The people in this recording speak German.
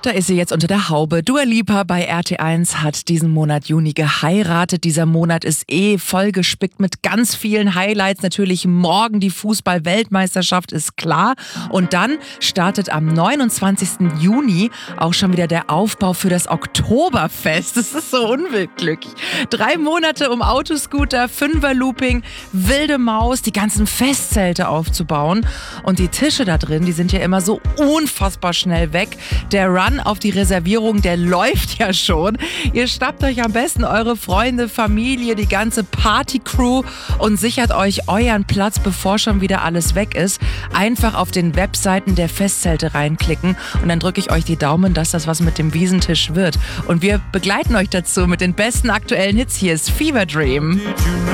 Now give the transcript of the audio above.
Da ist sie jetzt unter der Haube. Dua Lipa bei RT1 hat diesen Monat Juni geheiratet. Dieser Monat ist vollgespickt mit ganz vielen Highlights. Natürlich morgen die Fußball-Weltmeisterschaft, ist klar. Und dann startet am 29. Juni auch schon wieder der Aufbau für das Oktoberfest. Das ist so unwillkürlich. 3 Monate um Autoscooter, Fünferlooping, wilde Maus, die ganzen Festzelte aufzubauen. Und die Tische da drin, die sind ja immer so unfassbar schnell weg. Der Run auf die Reservierung, der läuft ja schon. Ihr schnappt euch am besten eure Freunde, Familie, die ganze Party-Crew und sichert euch euren Platz, bevor schon wieder alles weg ist. Einfach auf den Webseiten der Festzelte reinklicken und dann drücke ich euch die Daumen, dass das was mit dem Wiesentisch wird. Und wir begleiten euch dazu mit den besten aktuellen Hits. Hier ist Fever Dream.